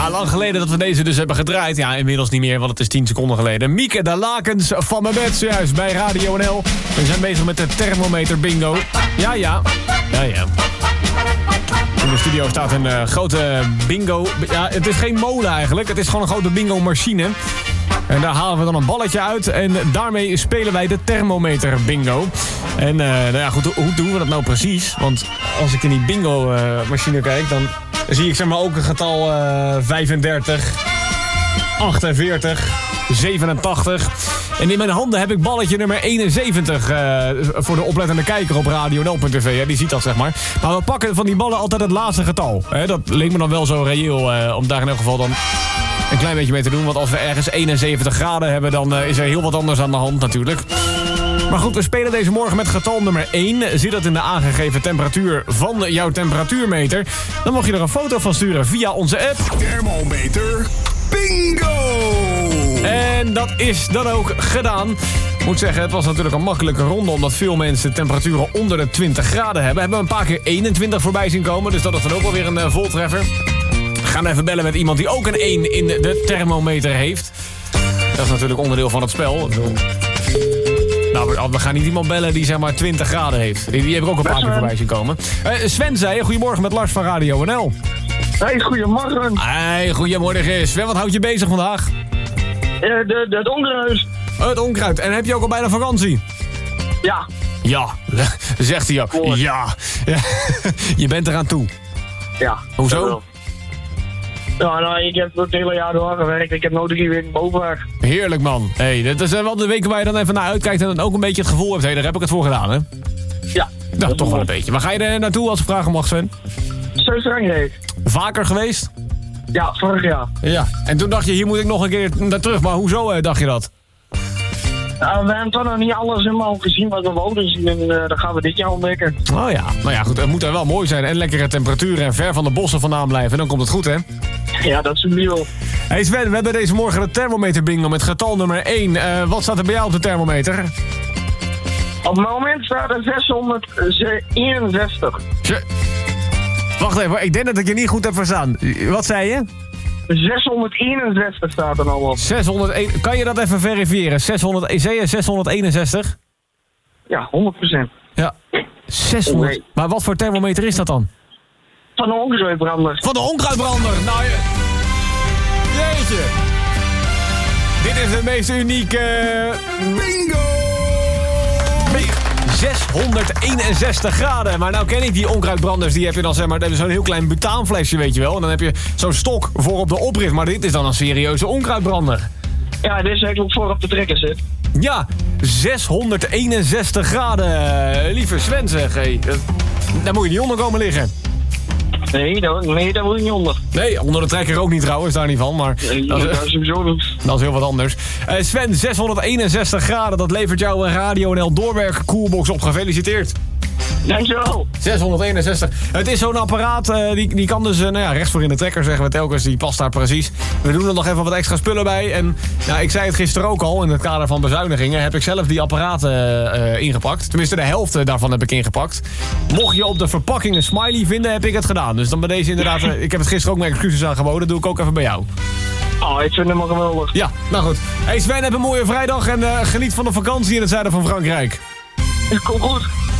Ja, lang geleden dat we deze dus hebben gedraaid. Ja, inmiddels niet meer, want het is 10 seconden geleden. Mieke, de lakens van mijn bed, zojuist bij Radio NL. We zijn bezig met de thermometer bingo. Ja. In de studio staat een grote bingo. Ja, het is geen molen eigenlijk. Het is gewoon een grote bingo machine. En daar halen we dan een balletje uit. En daarmee spelen wij de thermometer bingo. En nou ja, goed, hoe doen we dat nou precies? Want als ik in die bingo machine kijk, dan zie ik zeg maar ook een getal 35, 48, 87. En in mijn handen heb ik balletje nummer 71 voor de oplettende kijker op radionl.tv. Ja, die ziet dat, zeg maar. Maar we pakken van die ballen altijd het laatste getal. Dat leek me dan wel zo reëel om daar in elk geval dan een klein beetje mee te doen. Want als we ergens 71 graden hebben, dan is er heel wat anders aan de hand natuurlijk. Maar goed, we spelen deze morgen met getal nummer 1. Zie dat in de aangegeven temperatuur van jouw temperatuurmeter. Dan mag je er een foto van sturen via onze app. Thermometer bingo! En dat is dan ook gedaan. Ik moet zeggen, het was natuurlijk een makkelijke ronde, omdat veel mensen temperaturen onder de 20 graden hebben. Hebben we een paar keer 21 voorbij zien komen, dus dat is dan ook wel weer een voltreffer. We gaan even bellen met iemand die ook een 1 in de thermometer heeft. Dat is natuurlijk onderdeel van het spel. Nou, we gaan niet iemand bellen die zeg maar 20 graden heeft. Die heb ik ook een paar keer voorbij zien komen. Sven zei, goedemorgen met Lars van Radio NL. Hey, goedemorgen. Hey, goedemorgen. Sven, wat houdt je bezig vandaag? Het onkruid. Het onkruid. En heb je ook al bijna vakantie? Ja. Ja, zegt hij ook. Ja. Je bent eraan toe. Ja. Hoezo? Ja, nou, ik heb het hele jaar door gewerkt. Ik heb nou 3 weken bovenweg. Heerlijk, man. Hey, dat is wel de weken waar je dan even naar uitkijkt en dan ook een beetje het gevoel hebt. Hé, daar heb ik het voor gedaan, hè? Ja. Nou, toch wel een beetje. Waar ga je er naartoe als ik vragen mag, Sven? Zuid-Frankrijk. Vaker geweest? Ja, vorig jaar. Ja. En toen dacht je, hier moet ik nog een keer naar terug. Maar hoezo dacht je dat? Nou, we hebben toch nog niet alles helemaal gezien wat we wouden zien. En dat gaan we dit jaar ontdekken. Oh ja. Nou ja, goed. Het moet er wel mooi zijn. En lekkere temperaturen en ver van de bossen vandaan blijven. Dan komt het goed, hè? Ja, dat is een deal. Hey Sven, we hebben deze morgen de thermometer bingo met getal nummer 1. Wat staat er bij jou op de thermometer? Op het moment staat er 661. Wacht even, ik denk dat ik je niet goed heb verstaan. Wat zei je? 661 staat er nou op. 601. Kan je dat even verifiëren? 661? Ja, 100%. Ja. 600. Nee. Maar wat voor thermometer is dat dan? Van de onkruidbrander. Van de onkruidbrander. Nou, jeetje. Dit is de meest unieke Bingo! 661 graden. Maar nou ken ik die onkruidbranders. Die heb je dan zeg maar, dat is zo'n heel klein butaanflesje, weet je wel. En dan heb je zo'n stok voor op de oprit. Maar dit is dan een serieuze onkruidbrander. Ja, dit is eigenlijk voor op de trekker zit. Ja, 661 graden. Lieve Sven, zeg. Hey, daar moet je niet onder komen liggen. Nee, daar moet je niet onder. Nee, onder de trekker ook niet trouwens, daar niet van. Maar Nee, dat is sowieso niet. Dat is heel wat anders. Sven, 661 graden, dat levert jou een Radio NL doorwerk coolbox op. Gefeliciteerd. Dankjewel. 661. Het is zo'n apparaat, die kan dus rechts voor in de trekker, zeggen we telkens. Die past daar precies. We doen er nog even wat extra spullen bij. En ik zei het gisteren ook al, in het kader van bezuinigingen heb ik zelf die apparaten ingepakt. Tenminste, de helft daarvan heb ik ingepakt. Mocht je op de verpakking een smiley vinden, heb ik het gedaan. Dus dan bij deze inderdaad, ik heb het gisteren ook mijn excuses aangeboden. Dat doe ik ook even bij jou. Oh, ik vind hem wel geweldig. Ja, nou goed. Hey Sven, heb een mooie vrijdag en geniet van de vakantie in het zuiden van Frankrijk. Kom goed.